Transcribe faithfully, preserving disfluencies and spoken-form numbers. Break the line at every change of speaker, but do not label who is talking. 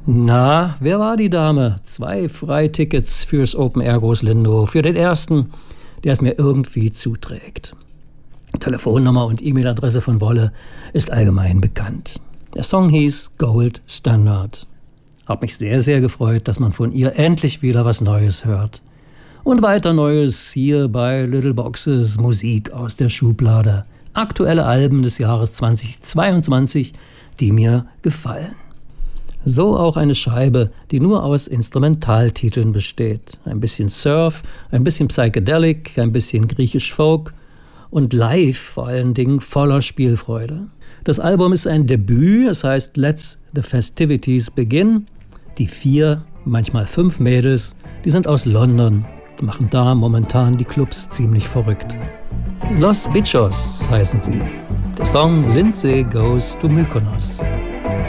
Na, wer war die Dame? Zwei Freitickets fürs Open Air Groß-Lindow. Für den ersten, der es mir irgendwie zuträgt. Telefonnummer und E-Mail-Adresse von Wolle ist allgemein bekannt. Der Song hieß Gold Standard. Hab mich sehr, sehr gefreut, dass man von ihr endlich wieder was Neues hört. Und weiter Neues hier bei Little Boxes, Musik aus der Schublade. Aktuelle Alben des Jahres zweitausendzweiundzwanzig, die mir gefallen. So auch eine Scheibe, die nur aus Instrumentaltiteln besteht. Ein bisschen Surf, ein bisschen Psychedelic, ein bisschen griechisch Folk und live vor allen Dingen voller Spielfreude. Das Album ist ein Debüt, es heißt Let's the Festivities Begin. Die vier, manchmal fünf Mädels, die sind aus London, machen da momentan die Clubs ziemlich verrückt. Los Bichos heißen sie. Der Song Lindsay Goes to Mykonos.